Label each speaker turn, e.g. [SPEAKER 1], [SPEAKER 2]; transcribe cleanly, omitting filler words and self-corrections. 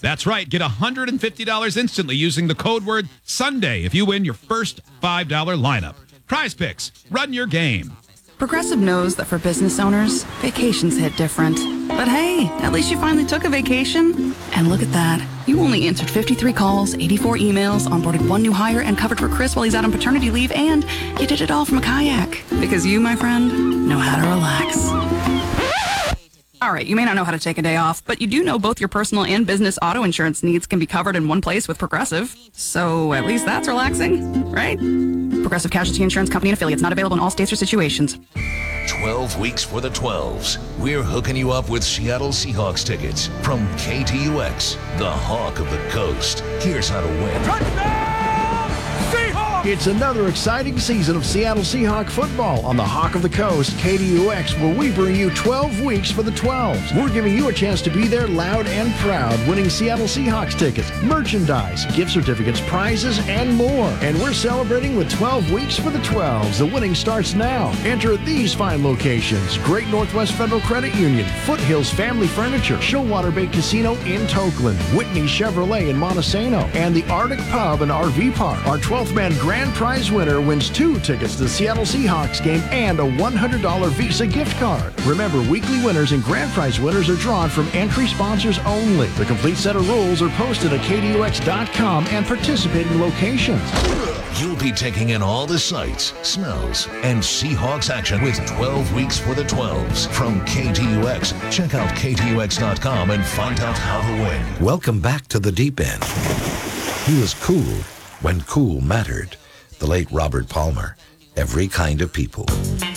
[SPEAKER 1] That's right. Get $150 instantly using the code word Sunday if you win your first $5 lineup. Prize Picks. Run your game.
[SPEAKER 2] Progressive knows that for business owners, vacations hit different. But hey, at least you finally took a vacation. And look at that. You only answered 53 calls, 84 emails, onboarded one new hire, and covered for Chris while he's out on paternity leave, and you did it all from a kayak. Because you, my friend, know how to relax. All right, you may not know how to take a day off, but you do know both your personal and business auto insurance needs can be covered in one place with Progressive. So at least that's relaxing, right? Progressive Casualty Insurance Company and affiliates, not available in all states or situations.
[SPEAKER 3] 12 weeks for the 12s. We're hooking you up with Seattle Seahawks tickets from KTUX, the Hawk of the Coast. Here's how to win.
[SPEAKER 4] Touchdown, Seahawks!
[SPEAKER 5] It's another exciting season of Seattle Seahawk football on the Hawk of the Coast, KTUX, where we bring you 12 weeks for the 12s. We're giving you a chance to be there loud and proud, winning Seattle Seahawks tickets, merchandise, gift certificates, prizes, and more. And we're celebrating with 12 weeks for the 12s. The winning starts now. Enter at these fine locations: Great Northwest Federal Credit Union, Foothills Family Furniture, Showwater Bay Casino in Tokeland, Whitney Chevrolet in Montesano, and the Arctic Pub and RV Park. Our 12th man grand prize winner wins 2 tickets to the Seattle Seahawks game and a $100 Visa gift card. Remember, weekly winners and grand prize winners are drawn from entry sponsors only. The complete set of rules are posted at KTUX.com and participating locations.
[SPEAKER 3] You'll be taking in all the sights, smells, and Seahawks action with 12 weeks for the 12s from KTUX. Check out KTUX.com and find out how to win.
[SPEAKER 6] Welcome back to the deep end. He was cool when cool mattered. The late Robert Palmer. Every kind of people.